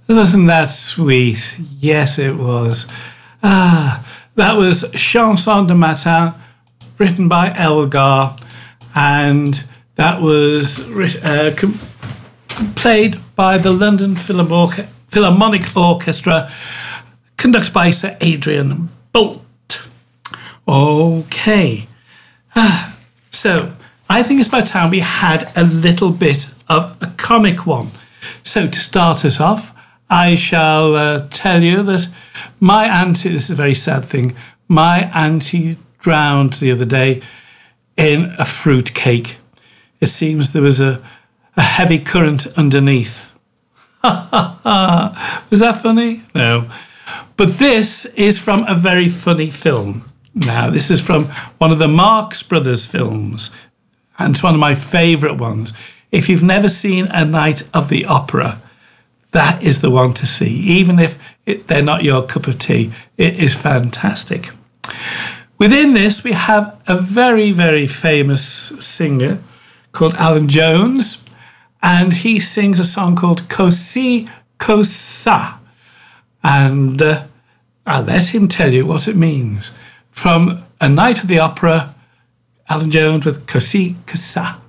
Wasn't that sweet? Yes, it was. That was Chanson de Matin, written by Elgar, and that was played by the London Philharmonic Orchestra, conducted by Sir Adrian Boult. Okay. So, I think it's about time we had a little bit of a comic one. So, to start us off, I shall tell you that my auntie, this is a very sad thing, my auntie drowned the other day in a fruit cake. It seems there was a heavy current underneath. Was that funny? No. But this is from a very funny film. Now, this is from one of the Marx Brothers films, and it's one of my favourite ones. If you've never seen A Night of the Opera, that is the one to see. Even if they're not your cup of tea, it is fantastic. Within this, we have a very, very famous singer called Alan Jones, and he sings a song called Cosi Cosa. And I'll let him tell you what it means. From A Night of the Opera, Alan Jones with Cosi Cosa.